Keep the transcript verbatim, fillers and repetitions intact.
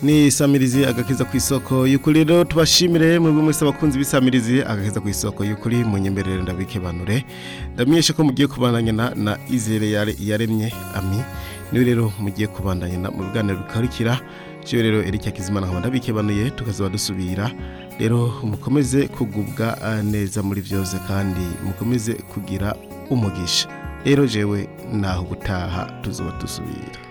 ni samirizi agakiza ku isoko y'ukuri. Rero tubashimire mwebwe mwese abakunzi b'isamirizi agakiza ku isoko y'ukuri, munyemerere ndabikebanure ndamenyesha ko mugiye kubandanya na, na Izere yare yaremye ami niwe rero mugiye kubandanya na mu biganiro bikarikira. Cyo rero Eric Akizimana nkaba ndabikebanuye, tukazoba dusubira rero. Mukomeze kugubwa neza muri vyose kandi mukomeze kugira umugisha. Rero jewe naho gutaha tuzoba dusubira.